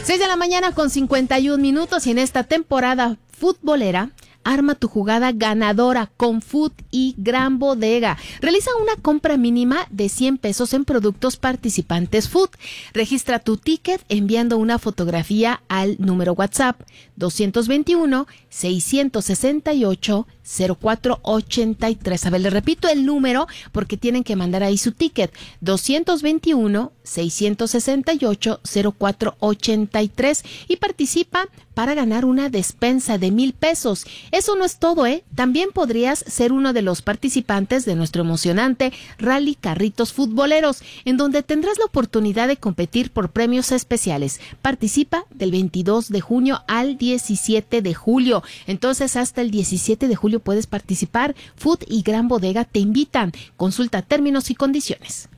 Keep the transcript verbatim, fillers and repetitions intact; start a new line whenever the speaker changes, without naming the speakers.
seis de la mañana con cincuenta y un minutos y en esta temporada futbolera, arma tu jugada ganadora con Food y Gran Bodega. Realiza una compra mínima de cien pesos en productos participantes Food. Registra tu ticket enviando una fotografía al número WhatsApp dos dos uno, seis seis ocho, cero cuatro ocho tres. A ver, le repito el número porque tienen que mandar ahí su ticket. dos dos uno, seis seis ocho, cero cuatro ocho tres y participa para ganar una despensa de mil pesos. Eso no es todo, ¿eh? También podrías ser uno de los participantes de nuestro emocionante Rally Carritos Futboleros, en donde tendrás la oportunidad de competir por premios especiales. Participa del veintidós de junio al diecisiete de julio. Entonces, hasta el diecisiete de julio puedes participar. Food y Gran Bodega te invitan. Consulta términos y condiciones.